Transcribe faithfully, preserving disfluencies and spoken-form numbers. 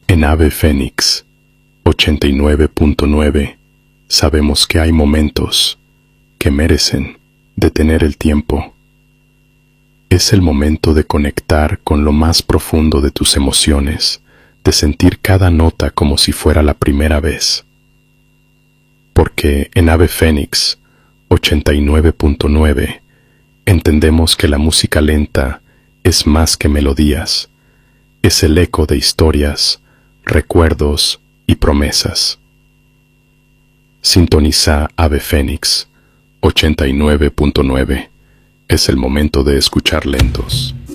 En Ave Fénix ochenta y nueve punto nueve sabemos que hay momentos que merecen detener el tiempo. Es el momento de conectar con lo más profundo de tus emociones, de sentir cada nota como si fuera la primera vez. Porque en Ave Fénix ochenta y nueve punto nueve entendemos que la música lenta es más que melodías, es el eco de historias, recuerdos y promesas. Sintoniza Ave Fénix ochenta y nueve punto nueve. Es el momento de escuchar lentos.